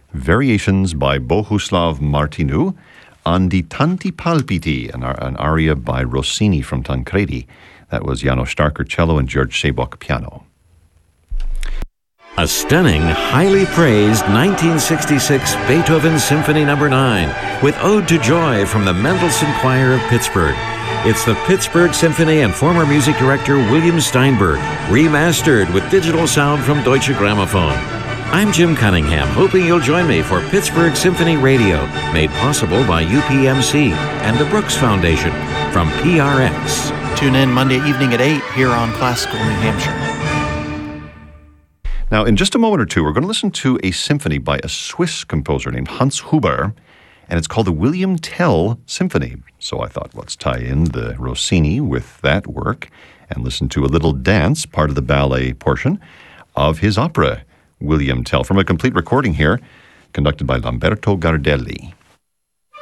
Variations by Bohuslav Martinu on Di Tanti Palpiti, an aria by Rossini from Tancredi. That was János Starker cello and George Sabok piano. A stunning, highly praised 1966 Beethoven Symphony No. 9 with Ode to Joy from the Mendelssohn Choir of Pittsburgh. It's the Pittsburgh Symphony and former music director William Steinberg, remastered with digital sound from Deutsche Grammophon. I'm Jim Cunningham, hoping you'll join me for Pittsburgh Symphony Radio, made possible by UPMC and the Brooks Foundation from PRX. Tune in Monday evening at 8 here on Classical New Hampshire. Now, in just a moment or two, we're going to listen to a symphony by a Swiss composer named Hans Huber, and it's called the William Tell Symphony. So I thought, let's tie in the Rossini with that work and listen to a little dance, part of the ballet portion of his opera, William Tell, from a complete recording here, conducted by Lamberto Gardelli.